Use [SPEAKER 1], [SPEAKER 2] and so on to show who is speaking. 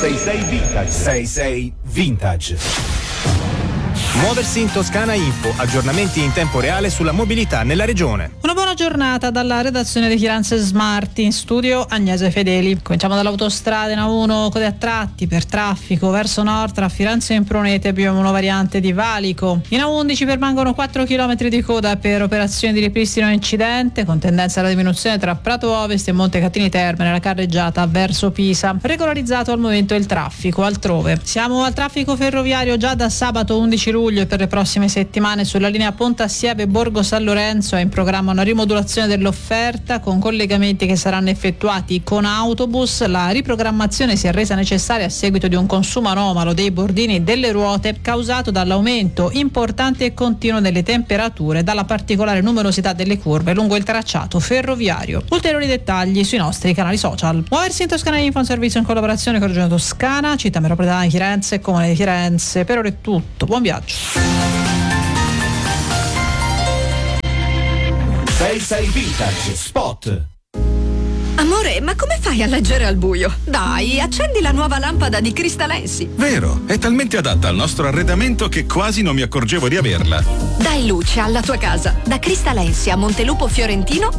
[SPEAKER 1] 666 Vintage. 66 Vintage.
[SPEAKER 2] Muoversi in Toscana Info, aggiornamenti in tempo reale sulla mobilità nella regione.
[SPEAKER 3] Una buona giornata dalla redazione di Firenze Smart, in studio Agnese Fedeli. Cominciamo dall'autostrada in A1, code a tratti per traffico verso nord tra Firenze e Imprunete, abbiamo una variante di Valico. In A11 permangono 4 km di coda per operazioni di ripristino incidente, con tendenza alla diminuzione tra Prato Ovest e Montecatini Terme nella carreggiata verso Pisa. Regolarizzato al momento il traffico altrove. Siamo al traffico ferroviario già da sabato 11 luglio e per le prossime settimane sulla linea Pontassieve Borgo San Lorenzo è in programma una rimodulazione dell'offerta con collegamenti che saranno effettuati con autobus. La riprogrammazione si è resa necessaria a seguito di un consumo anomalo dei bordini delle ruote causato dall'aumento importante e continuo delle temperature e dalla particolare numerosità delle curve lungo il tracciato ferroviario. Ulteriori dettagli sui nostri canali social. Muoversi in Toscana Info, un servizio in collaborazione con Regione Toscana, Città Metropolitana di Firenze e Comune di Firenze. Per ora è tutto, buon viaggio.
[SPEAKER 1] 66 Vintage Spot.
[SPEAKER 4] Amore, ma come fai a leggere al buio? Dai, accendi la nuova lampada di Cristalensi.
[SPEAKER 5] Vero, è talmente adatta al nostro arredamento che quasi non mi accorgevo di averla.
[SPEAKER 4] Dai luce alla tua casa. Da Cristalensi a Montelupo Fiorentino